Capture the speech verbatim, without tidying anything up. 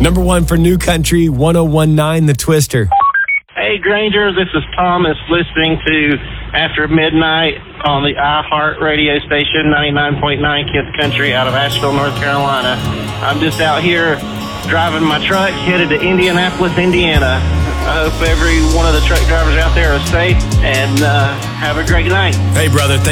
Number one for New Country, one oh one point nine The Twister. Hey, Granger, this is Thomas listening to After Midnight on the iHeart radio station, ninety-nine point nine Kiss Country out of Asheville, North Carolina. I'm just out here driving my truck, headed to Indianapolis, Indiana. I hope every one of the truck drivers out there is safe and uh, have a great night. Hey, brother, thank